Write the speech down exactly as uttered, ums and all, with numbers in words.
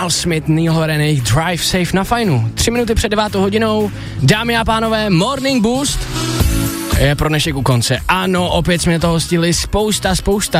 Aerosmith, Neil Horan, jejich Drive Safe na fajnu. Tři minuty před devátou hodinou, dámy a pánové, Morning Boost je pro dnešek u konce. Ano, opět jsme toho stihli spousta, spousta.